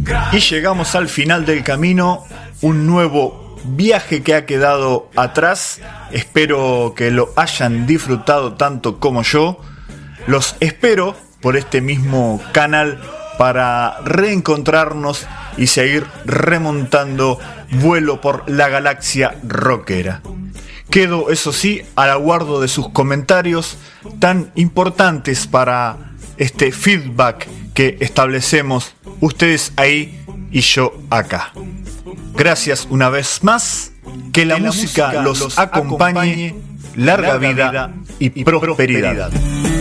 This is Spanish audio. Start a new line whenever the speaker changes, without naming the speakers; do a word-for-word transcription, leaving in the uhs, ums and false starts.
Y llegamos al final del camino, un nuevo viaje que ha quedado atrás. Espero que lo hayan disfrutado tanto como yo. Los espero por este mismo canal para reencontrarnos y seguir remontando vuelo por la galaxia rockera. Quedo, eso sí, al aguardo de sus comentarios tan importantes para este feedback que establecemos ustedes ahí y yo acá. Gracias una vez más, que la, que música, la música los acompañe, larga, larga vida y prosperidad. prosperidad.